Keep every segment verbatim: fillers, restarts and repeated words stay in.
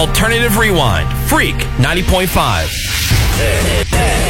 Alternative Rewind. Freak ninety point five. This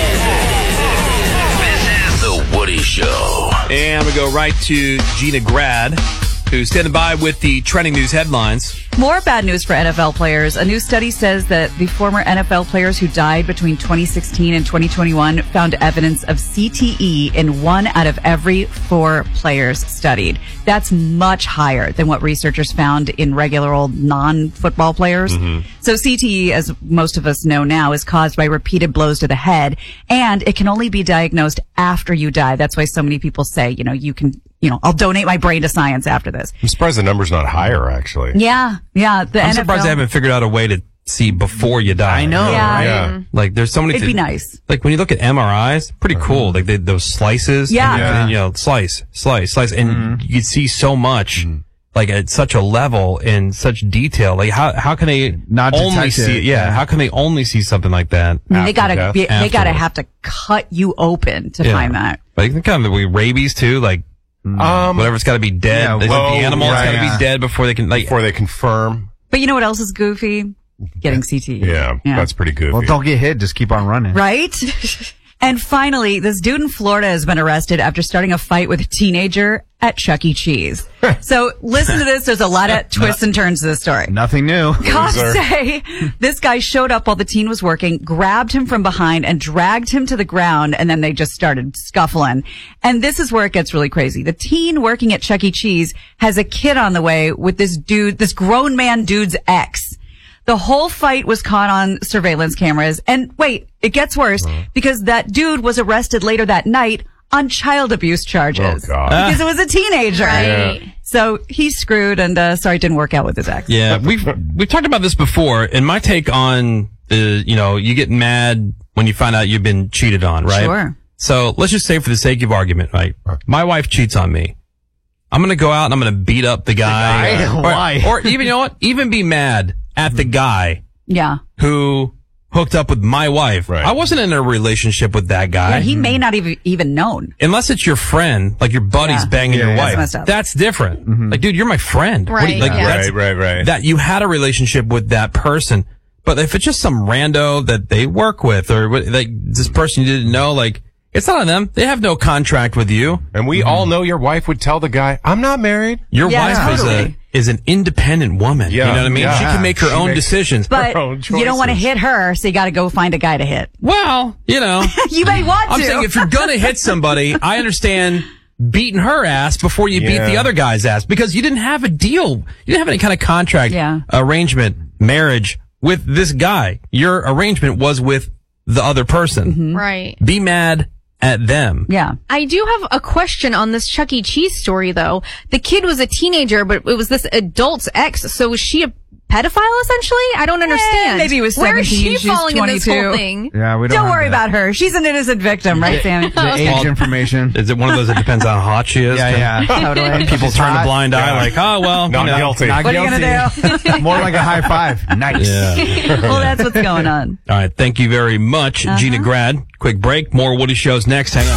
is The Woody Show. And I'm going to go right to Gina Grad, who's standing by with the trending news headlines. More bad news for N F L players. A new study says that the former N F L players who died between twenty sixteen and twenty twenty-one found evidence of C T E in one out of every four players studied. That's much higher than what researchers found in regular old non-football players. Mm-hmm. So C T E, as most of us know now, is caused by repeated blows to the head, and it can only be diagnosed after you die. That's why so many people say, you know, you can, you know, I'll donate my brain to science after this. I'm surprised the number's not higher, actually. Yeah, yeah. The I'm N F L, surprised they haven't figured out a way to see before you die. I know. Yeah. Right? Yeah. Like, there's so many. It'd th- be nice. Like, when you look at M R Is, pretty cool. Like, they, those slices. Yeah. And, you- Yeah. and, you know, slice, slice, slice. And Mm-hmm. you see so much, like, at such a level in such detail. Like, how, how can they Not only detect see it, Yeah, yeah. How can they only see something like that? I mean, they after gotta, death? be, they gotta Afterwards. have to cut you open to Yeah. find that. Like, kind of the rabies, too. Like, Um, whatever's gotta be dead. Yeah, Like, whoa, the animal's right, gotta yeah. be dead before they can, like, before they confirm. But you know what else is goofy? Getting C T E. Yeah, that's pretty goofy. Well, don't get hit. Just keep on running. Right? And finally, this dude in Florida has been arrested after starting a fight with a teenager at Chuck E. Cheese. So listen to this. There's a lot of twists and turns to this story. Nothing new. Cops Loser. say this guy showed up while the teen was working, grabbed him from behind and dragged him to the ground, and then they just started scuffling. And this is where it gets really crazy. The teen working at Chuck E. Cheese has a kid on the way with this dude, this grown man dude's ex. The whole fight was caught on surveillance cameras. And wait, it gets worse because that dude was arrested later that night on child abuse charges. Oh, God. Because it was a teenager. Right. Yeah. So he's screwed, and uh, sorry it didn't work out with his ex. Yeah, we've we've talked about this before, and my take on the, you know, you get mad when you find out you've been cheated on, right? Sure. So let's just say, for the sake of argument, right? My wife cheats on me. I'm gonna go out and I'm gonna beat up the guy, The guy? or, Why? or even, you know what? Even be mad at the guy Yeah. who hooked up with my wife. Right. I wasn't in a relationship with that guy. Yeah, he may not even even known. Unless it's your friend, like your buddy's Yeah. banging Yeah, your yeah. wife. That's messed up. That's different. Like, dude, you're my friend. What do you- Right, like, yeah. that's- Right, right, right. That you had a relationship with that person. But if it's just some rando that they work with, or what- like this person you didn't know, like, it's not on them. They have no contract with you. And we all know your wife would tell the guy, I'm not married. Your Yeah, wife is totally. a is an independent woman. Yeah, You know what I mean? yeah. She can make her She own makes- decisions. But Her own you don't want to choices. hit her, so you got to go find a guy to hit. Well, you know. You may want to. I'm saying if you're gonna hit somebody, I understand beating her ass before you beat Yeah. the other guy's ass, because you didn't have a deal. You didn't have any kind of contract, Yeah. arrangement, marriage with this guy. Your arrangement was with the other person. Right. Be mad at them. Yeah. I do have a question on this Chuck E. Cheese story, though. The kid was a teenager, but it was this adult's ex. So was she a pedophile, essentially? I don't understand. maybe he was Where is seventeen, she she's falling in this twenty-two. whole thing? Yeah, we don't. Don't have worry that. about her. She's an innocent victim, right, Sammy? The age information. Is it one of those that depends on how hot she is? Yeah, yeah. Totally. People She's turn a hot. blind eye Yeah. like, oh, well, Not you know. guilty. Not What are you guilty. gonna do? More like a high five. Nice. Yeah. Well, that's what's going on. All right. Thank you very much, Uh-huh. Gina Grad. Quick break. More Woody Shows next. Hang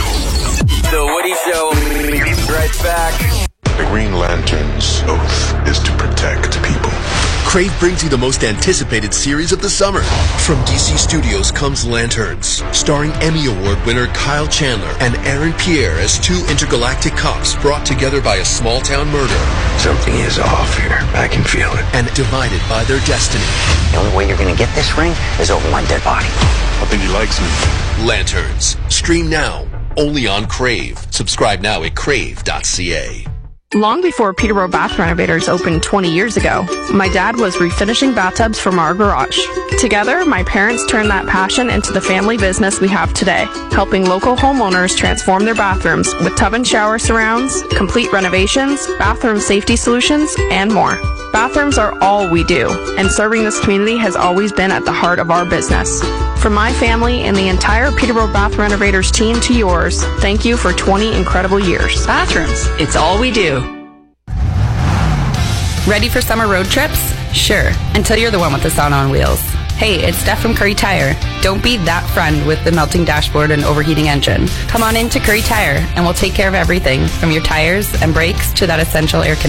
on. The Woody Show. Right back. The Green Lantern's oath is to protect people. Crave brings you the most anticipated series of the summer. From D C Studios comes Lanterns, starring Emmy Award winner Kyle Chandler and Aaron Pierre as two intergalactic cops brought together by a small-town murder Something is off here. I can feel it. and divided by their destiny. The only way you're going to get this ring is over my dead body. I think he likes me. Lanterns. Stream now, only on Crave. Subscribe now at crave dot c a. Long before Peterborough Bath Renovators opened twenty years ago, my dad was refinishing bathtubs from our garage. Together, my parents turned that passion into the family business we have today, helping local homeowners transform their bathrooms with tub and shower surrounds, complete renovations, bathroom safety solutions, and more. Bathrooms are all we do, and serving this community has always been at the heart of our business. From my family and the entire Peterborough Bath Renovators team to yours, thank you for twenty incredible years. Bathrooms, it's all we do. Ready for summer road trips? Sure, until you're the one with the sauna on wheels. Hey, it's Steph from Curry Tire. Don't be that friend with the melting dashboard and overheating engine. Come on in to Curry Tire, and we'll take care of everything, from your tires and brakes to that essential air conditioning.